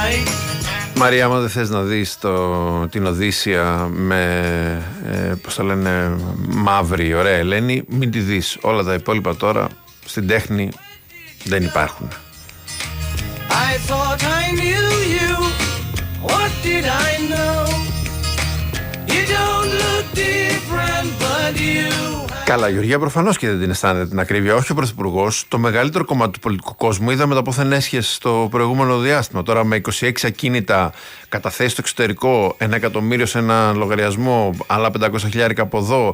Μαρία, άμα δεν θες να δεις την Οδύσσεια με, πώς το λένε, μαύρη, ωραία Ελένη, μην τη δεις. Όλα τα υπόλοιπα τώρα στην τέχνη δεν υπάρχουν. I thought I knew you. What did I know? You don't look different, but you... Καλά, Γεωργία, προφανώς και δεν την αισθάνεται την ακρίβεια. Όχι ο Πρωθυπουργός. Το μεγαλύτερο κομμάτι του πολιτικού κόσμου είδαμε τα πόθεν έσχες στο προηγούμενο διάστημα. Τώρα με 26 ακίνητα, καταθέσει στο εξωτερικό, 1 εκατομμύριο σε ένα λογαριασμό, άλλα 500.000 από εδώ,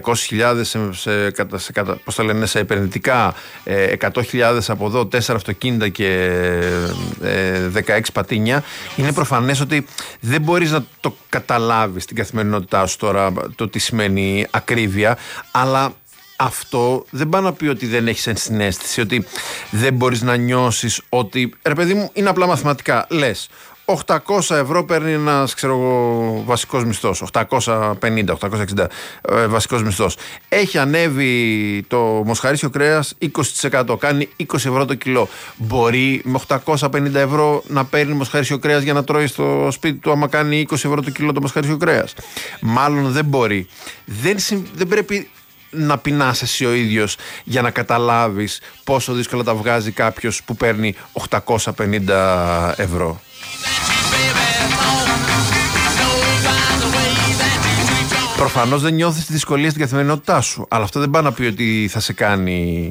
200.000 σε επενδυτικά, 100.000 από εδώ, 4 αυτοκίνητα και 16 πατίνια. Είναι προφανές ότι δεν μπορείς να το καταλάβεις στην καθημερινότητά σου τώρα το τι σημαίνει ακρίβεια, αλλά αυτό δεν πάει να πει ότι δεν έχεις ενσυναίσθηση, ότι δεν μπορείς να νιώσεις ότι, ρε παιδί μου, είναι απλά μαθηματικά. Λες, 800 ευρώ παίρνει ένας, βασικός μισθός, 850, 860 βασικός μισθός. Έχει ανέβει το μοσχαρίσιο κρέας 20%, κάνει 20 ευρώ το κιλό. Μπορεί με 850 ευρώ να παίρνει μοσχαρίσιο κρέας για να τρώει στο σπίτι του άμα κάνει 20 ευρώ το κιλό το μοσχαρίσιο κρέας? Μάλλον δεν μπορεί. Δεν πρέπει να πεινάς εσύ ο ίδιος για να καταλάβεις πόσο δύσκολα τα βγάζει κάποιος που παίρνει 850 ευρώ. Προφανώς δεν νιώθεις τη δυσκολία στην καθημερινότητά σου, αλλά αυτό δεν πάει να πει ότι θα σε κάνει,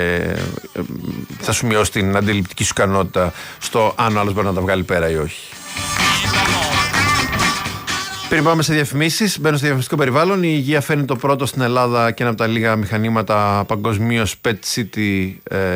θα σου μειώσει την αντιληπτική σου ικανότητα στο αν ο άλλος μπορεί να τα βγάλει πέρα ή όχι. Πριν πάμε σε διαφημίσεις, μπαίνω στο διαφημιστικό περιβάλλον. Η υγεία φέρνει το πρώτο στην Ελλάδα και ένα από τα λίγα μηχανήματα παγκοσμίως PET CT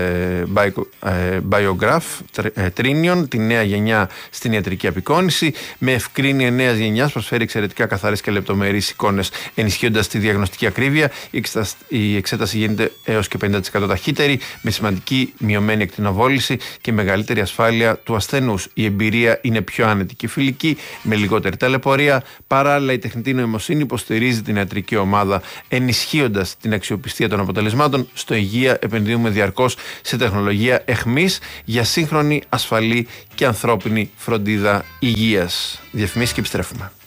Biograph Trinion, τη νέα γενιά στην ιατρική απεικόνηση. Με ευκρίνεια νέας γενιάς προσφέρει εξαιρετικά καθαρές και λεπτομερείς εικόνες, ενισχύοντας τη διαγνωστική ακρίβεια. Η εξέταση γίνεται έως και 50% ταχύτερη, με σημαντική μειωμένη ακτινοβόληση και μεγαλύτερη ασφάλεια του ασθενούς. Η εμπειρία είναι πιο άνετη και φιλική, με λιγότερη ταλαιπωρία. Παράλληλα, η τεχνητή νοημοσύνη υποστηρίζει την ιατρική ομάδα, ενισχύοντας την αξιοπιστία των αποτελεσμάτων. Στο υγεία επενδύουμε διαρκώς σε τεχνολογία εχμής για σύγχρονη, ασφαλή και ανθρώπινη φροντίδα υγείας. Διαφημίσεις και επιστρέφουμε.